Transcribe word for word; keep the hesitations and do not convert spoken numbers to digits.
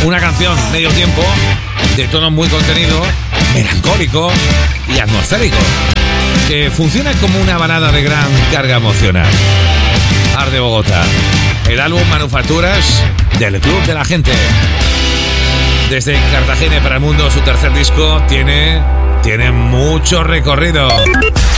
Una canción medio tiempo, de tono muy contenido, melancólico y atmosférico, que funciona como una balada de gran carga emocional. Art de Bogotá, el álbum Manufacturas del Club de la Gente. Desde Cartagena para el mundo, su tercer disco tiene, tiene mucho recorrido.